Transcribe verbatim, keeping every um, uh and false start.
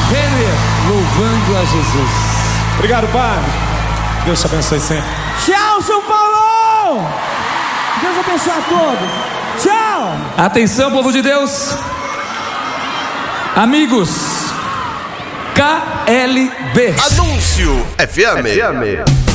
Renner, louvando a Jesus. Obrigado, Pai. Deus te abençoe sempre. Tchau, São Paulo! Deus abençoe a todos. Tchau! Atenção, povo de Deus. Amigos, K L B. Anúncio F M. F M.